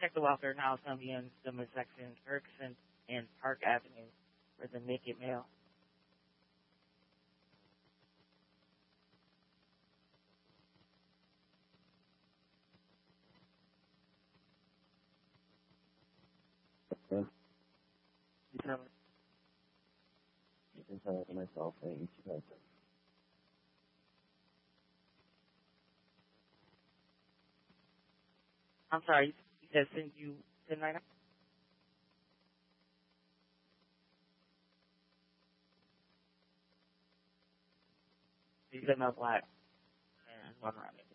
Check the welfare house on the intersection Erickson and Park Avenue for the naked male. Okay. You tell me. You can tell it to myself and each other. I'm sorry, you said send you tonight? You said no black and one rabbit.